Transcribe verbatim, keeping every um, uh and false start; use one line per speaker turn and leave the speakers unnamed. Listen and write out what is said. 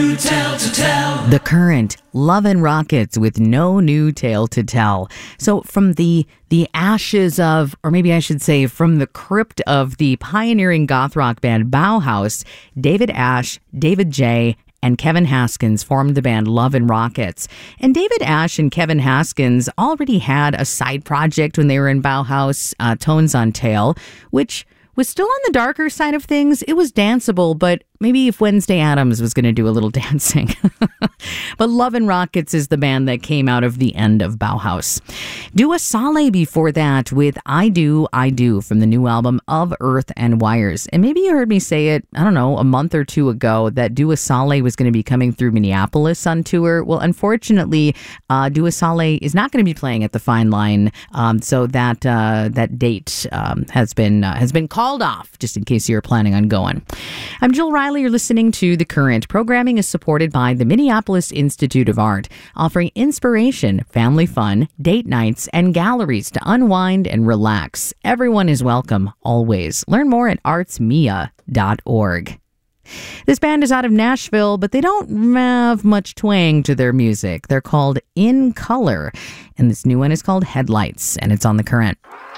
Tale to tell.
The Current, Love and Rockets with no new tale to tell. So from the the ashes of, or maybe I should say from the crypt of the pioneering goth rock band Bauhaus, David Ash, David J., and Kevin Haskins formed the band Love and Rockets. And David Ash and Kevin Haskins already had a side project when they were in Bauhaus, uh, Tones on Tail, which was still on the darker side of things. It was danceable, but maybe if Wednesday Addams was going to do a little dancing. But Love and Rockets is the band that came out of the end of Bauhaus. Dua Saleh before that with I Do, I Do from the new album Of Earth and Wires. And maybe you heard me say it, I don't know, a month or two ago that Dua Saleh was going to be coming through Minneapolis on tour. Well, unfortunately, uh, Dua Saleh is not going to be playing at the Fine Line. Um, so that uh, that date um, has been uh, has been called off, just in case you're planning on going. I'm Jill Riley. You're listening to The Current. Programming is supported by the Minneapolis Institute of Art, offering inspiration, family fun, date nights, and galleries to unwind and relax. Everyone is welcome, always. Learn more at arts mia dot org. This band is out of Nashville, but they don't have much twang to their music. They're called In Color, and this new one is called Headlights, and it's on The Current.